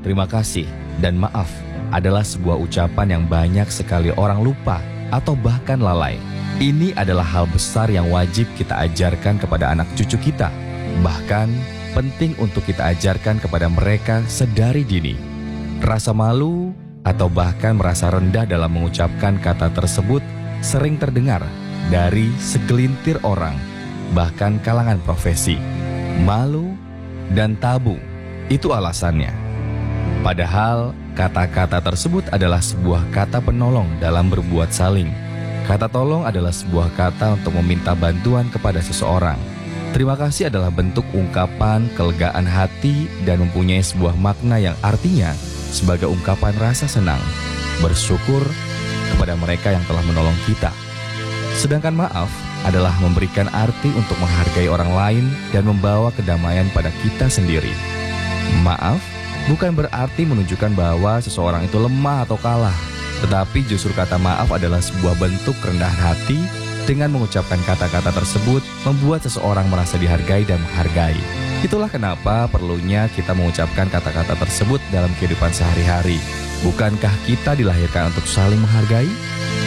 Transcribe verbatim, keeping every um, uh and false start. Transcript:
terima kasih, dan maaf adalah sebuah ucapan yang banyak sekali orang lupa atau bahkan lalai. Ini adalah hal besar yang wajib kita ajarkan kepada anak cucu kita. Bahkan penting untuk kita ajarkan kepada mereka sedari dini. Rasa malu atau bahkan merasa rendah dalam mengucapkan kata tersebut sering terdengar dari segelintir orang, bahkan kalangan profesi. Malu dan tabu, itu alasannya. Padahal kata-kata tersebut adalah sebuah kata penolong dalam berbuat saling. Kata tolong adalah sebuah kata untuk meminta bantuan kepada seseorang. Terima kasih adalah bentuk ungkapan kelegaan hati dan mempunyai sebuah makna yang artinya sebagai ungkapan rasa senang, bersyukur kepada mereka yang telah menolong kita. Sedangkan maaf adalah memberikan arti untuk menghargai orang lain dan membawa kedamaian pada kita sendiri. Maaf bukan berarti menunjukkan bahwa seseorang itu lemah atau kalah, tetapi justru kata maaf adalah sebuah bentuk kerendahan hati. Dengan mengucapkan kata-kata tersebut membuat seseorang merasa dihargai dan menghargai. Itulah kenapa perlunya kita mengucapkan kata-kata tersebut dalam kehidupan sehari-hari. Bukankah kita dilahirkan untuk saling menghargai?